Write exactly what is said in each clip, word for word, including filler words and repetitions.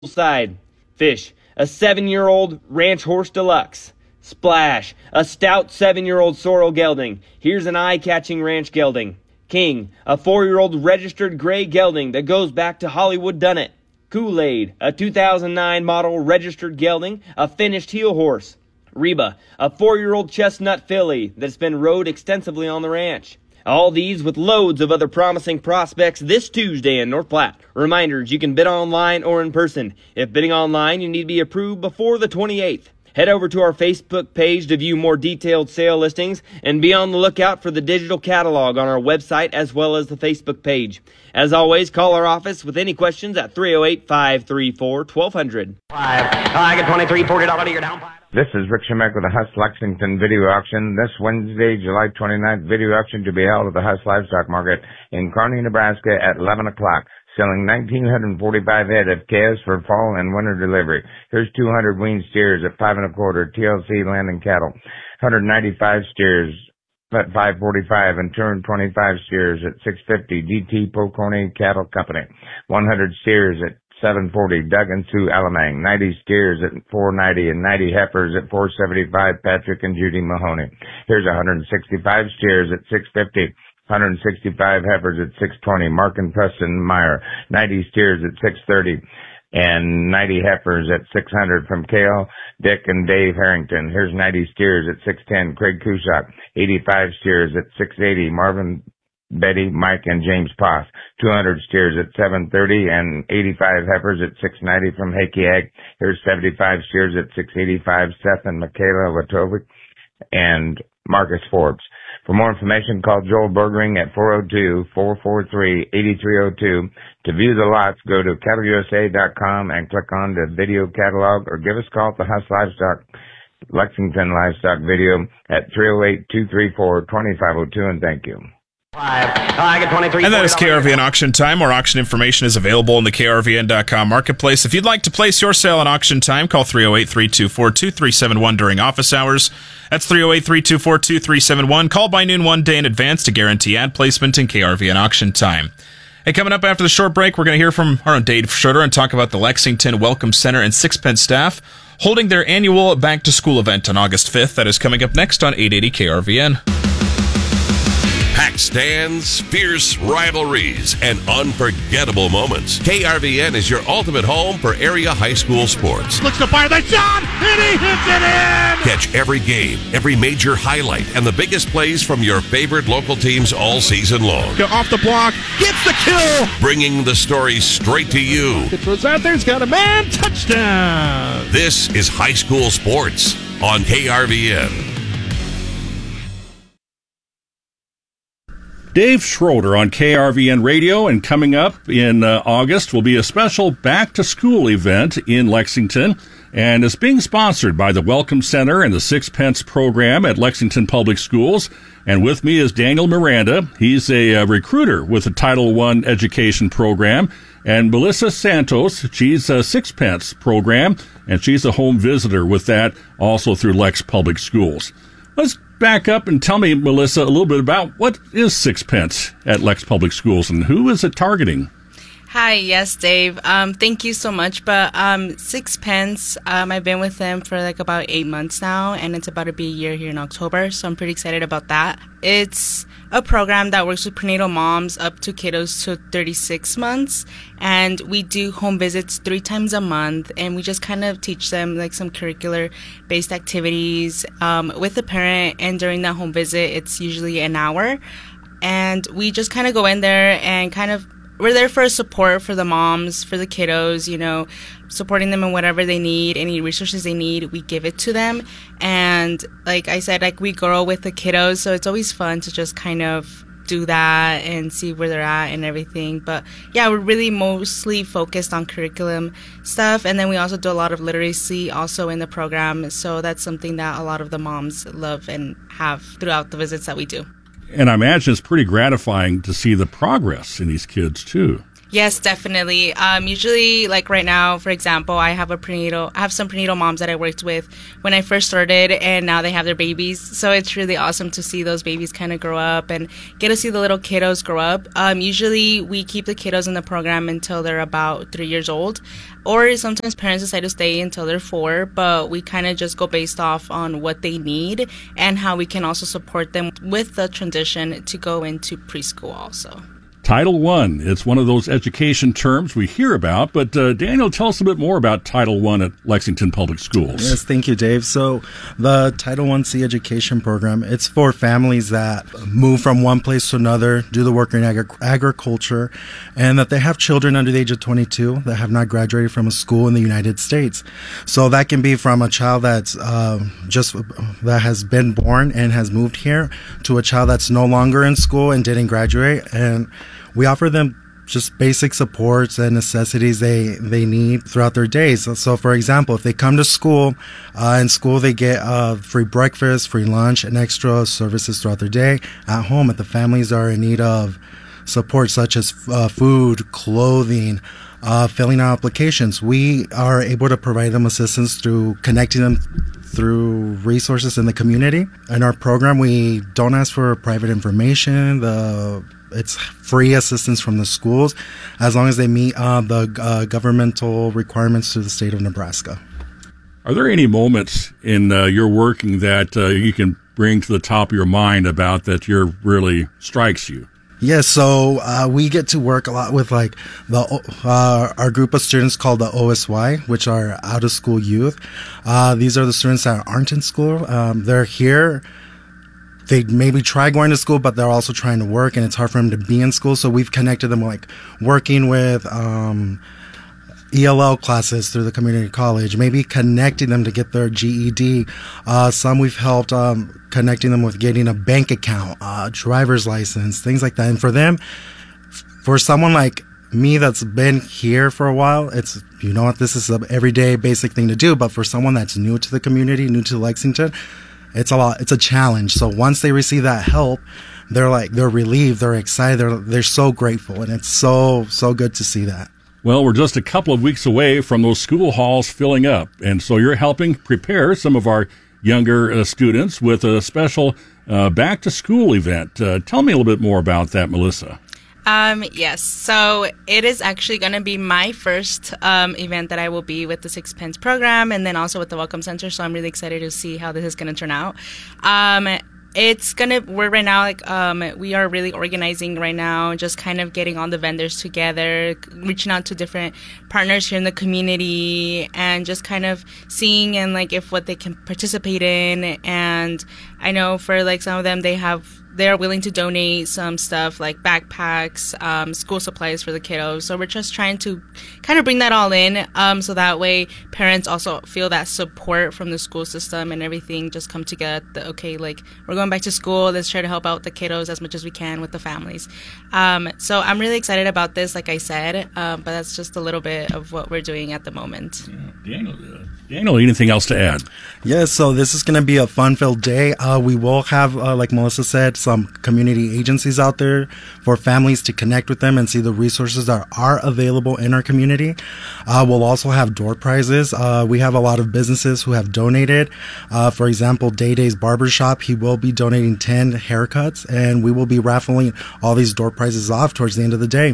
Side. Fish, a seven-year-old Ranch Horse Deluxe. Splash, a stout seven-year-old sorrel gelding. Here's an eye-catching ranch gelding. King, a four-year-old registered gray gelding that goes back to Hollywood Dunnett. Kool-Aid, a two thousand nine model registered gelding, a finished heel horse. Reba, a four-year-old chestnut filly that's been rode extensively on the ranch. All these with loads of other promising prospects this Tuesday in North Platte. Reminders, you can bid online or in person. If bidding online, you need to be approved before the twenty-eighth. Head over to our Facebook page to view more detailed sale listings and be on the lookout for the digital catalog on our website as well as the Facebook page. As always, call our office with any questions at three oh eight, five three four, one two zero zero. Five. I get twenty-three, forty dollars, you're down five. This is Rick Shemek with the Huss Lexington video auction. This Wednesday, July twenty-ninth, video auction to be held at the Huss Livestock Market in Kearney, Nebraska at eleven o'clock. Selling one thousand nine hundred forty-five head of calves for fall and winter delivery. Here's two hundred weaned steers at five and a quarter, T L C Land and Cattle. one hundred ninety-five steers at five forty-five and two hundred twenty-five steers at six fifty, D T Poconey Cattle Company. one hundred steers at seven forty, Doug and Sue Alamang. ninety steers at four ninety and ninety heifers at four seventy-five, Patrick and Judy Mahoney. Here's one hundred sixty-five steers at six fifty. one hundred sixty-five heifers at six twenty, Mark and Preston Meyer. ninety steers at six thirty and ninety heifers at six hundred from Kale, Dick, and Dave Harrington. Here's ninety steers at six ten, Craig Kushak. eighty-five steers at six eighty, Marvin, Betty, Mike, and James Poff. two hundred steers at seven thirty and eighty-five heifers at six ninety from Hakey Ag. Here's seventy-five steers at six eighty-five, Seth and Michaela Watovic and Marcus Forbes. For more information, call Joel Bergering at four oh two, four four three, eight three oh two. To view the lots, go to cattle u s a dot com and click on the video catalog, or give us a call at the Huss Livestock, Lexington Livestock Video at three oh eight, two three four, two five oh two, and thank you. Five. I get twenty-three. And that is K R V N Auction Time. More auction information is available in the K R V N dot com marketplace. If you'd like to place your sale on Auction Time, call three oh eight, three two four, two three seven one during office hours. That's three oh eight, three two four, two three seven one. Call by noon one day in advance to guarantee ad placement in K R V N Auction Time. Hey, coming up after the short break, we're going to hear from our own Dave Schroeder and talk about the Lexington Welcome Center and Sixpence staff holding their annual Back to School event on August fifth. That is coming up next on eight eighty K R V N. Packed stands, fierce rivalries, and unforgettable moments. K R V N is your ultimate home for area high school sports. Looks to fire the shot, and he hits it in! Catch every game, every major highlight, and the biggest plays from your favorite local teams all season long. Go off the block, gets the kill! Bringing the story straight to you. It throws out there, he's got a man, touchdown! This is high school sports on K R V N. Dave Schroeder on K R V N Radio, and coming up in uh, August will be a special back-to-school event in Lexington, and it's being sponsored by the Welcome Center and the Sixpence program at Lexington Public Schools. And with me is Daniel Miranda. He's a uh, recruiter with the Title one education program, and Melissa Santos, she's a Sixpence program, and she's a home visitor with that, also through Lex Public Schools. Let's back up and tell me, Melissa, a little bit about what is Sixpence at Lex Public Schools and who is it targeting? Hi, yes, Dave. Um, thank you so much. But um, Sixpence, um, I've been with them for like about eight months now, and it's about to be a year here in October, so I'm pretty excited about that. It's a program that works with prenatal moms up to kiddos to thirty-six months, and we do home visits three times a month, and we just kind of teach them like some curricular-based activities um, with the parent, and during that home visit, it's usually an hour, and we just kind of go in there and kind of we're there for support for the moms, for the kiddos, you know, supporting them in whatever they need, any resources they need, we give it to them. And like I said, like we grow with the kiddos, so it's always fun to just kind of do that and see where they're at and everything. But yeah, we're really mostly focused on curriculum stuff. And then we also do a lot of literacy also in the program. So that's something that a lot of the moms love and have throughout the visits that we do. And I imagine it's pretty gratifying to see the progress in these kids, too. Yes, definitely. Um, usually, like right now, for example, I have a prenatal, I have some prenatal moms that I worked with when I first started, and now they have their babies. So it's really awesome to see those babies kind of grow up and get to see the little kiddos grow up. Um, usually, we keep the kiddos in the program until they're about three years old, or sometimes parents decide to stay until they're four. But we kind of just go based off on what they need and how we can also support them with the transition to go into preschool also. Title One. It's one of those education terms we hear about, but uh, Daniel, tell us a bit more about Title One at Lexington Public Schools. Yes, thank you, Dave. So the Title One C education program, it's for families that move from one place to another, do the work in agri- agriculture, and that they have children under the age of twenty-two that have not graduated from a school in the United States. So that can be from a child that's uh, just that has been born and has moved here to a child that's no longer in school and didn't graduate, and we offer them just basic supports and necessities they, they need throughout their days. So, so, for example, if they come to school, uh, in school they get uh, free breakfast, free lunch, and extra services throughout their day. At home, if the families are in need of support such as uh, food, clothing, uh, filling out applications, we are able to provide them assistance through connecting them through resources in the community. In our program, we don't ask for private information. The It's free assistance from the schools as long as they meet uh, the uh, governmental requirements to the state of Nebraska. Are there any moments in uh, your working that uh, you can bring to the top of your mind about that you're really strikes you? Yes, so uh, we get to work a lot with like the uh, our group of students called the O S Y, which are out of school youth. Uh, these are the students that aren't in school. Um, they're here. They maybe try going to school, but they're also trying to work, and it's hard for them to be in school. So we've connected them like working with um, E L L classes through the community college, maybe connecting them to get their G E D. Uh, some we've helped um, connecting them with getting a bank account, uh, driver's license, things like that. And for them, for someone like me that's been here for a while, it's, you know what, this is an everyday basic thing to do. But for someone that's new to the community, new to Lexington, it's a lot, it's a challenge. So once they receive that help, they're like, they're relieved, they're excited, they're, they're so grateful. And it's so, so good to see that. Well, we're just a couple of weeks away from those school halls filling up. And so you're helping prepare some of our younger uh, students with a special uh, back to school event. Uh, tell me a little bit more about that, Melissa. Um, yes, so it is actually going to be my first um, event that I will be with the Sixpence program, and then also with the Welcome Center, so I'm really excited to see how this is going to turn out. Um, it's going to, we're right now, like, um, we are really organizing right now, just kind of getting all the vendors together, reaching out to different partners here in the community, and just kind of seeing and, like, if what they can participate in. And I know for, like, some of them, they have, they're willing to donate some stuff like backpacks, um, school supplies for the kiddos. So we're just trying to kind of bring that all in, um, so that way parents also feel that support from the school system and everything just come together. The, okay, like, we're going back to school. Let's try to help out the kiddos as much as we can with the families. Um, so I'm really excited about this, like I said, um, but that's just a little bit of what we're doing at the moment. Yeah, Daniel, uh, Daniel, anything else to add? Yes, so this is going to be a fun-filled day. Uh, we will have, uh, like Melissa said, some community agencies out there for families to connect with them and see the resources that are available in our community. Uh, we'll also have door prizes. Uh, we have a lot of businesses who have donated. Uh, for example, Day Day's Barbershop, he will be donating ten haircuts, and we will be raffling all these door prizes off towards the end of the day.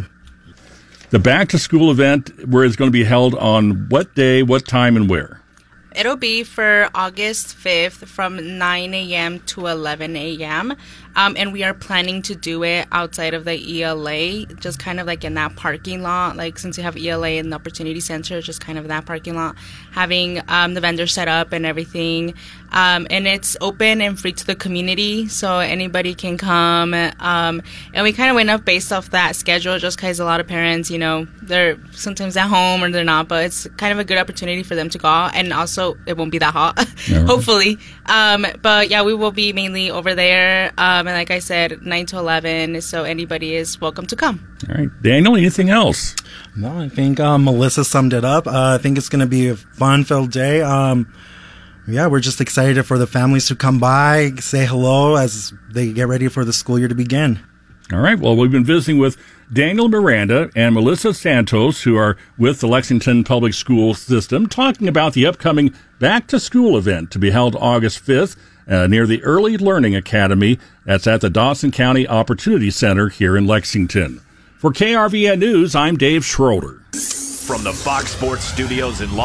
The back to school event, where it's going to be held on what day, what time, and where? It'll be for August fifth from nine a.m. to eleven a.m. Um, and we are planning to do it outside of the E L A, just kind of like in that parking lot. Like, since you have E L A and the Opportunity Center, just kind of in that parking lot, having um, the vendors set up and everything. Um, and it's open and free to the community, so anybody can come. Um, and we kind of went up based off that schedule, just because a lot of parents, you know, they're sometimes at home or they're not, but it's kind of a good opportunity for them to go out. And also, it won't be that hot, no. Hopefully. Um, but yeah, we will be mainly over there. Um, and like I said, nine to eleven, so anybody is welcome to come. All right. Daniel, anything else? No, I think um, Melissa summed it up. Uh, I think it's going to be a fun-filled day. Um, yeah, we're just excited for the families to come by, say hello as they get ready for the school year to begin. All right. Well, we've been visiting with Daniel Miranda and Melissa Santos, who are with the Lexington Public School System, talking about the upcoming Back to School event to be held August fifth uh, near the Early Learning Academy. That's at the Dawson County Opportunity Center here in Lexington. For K R V N News, I'm Dave Schroeder. From the Fox Sports Studios in Los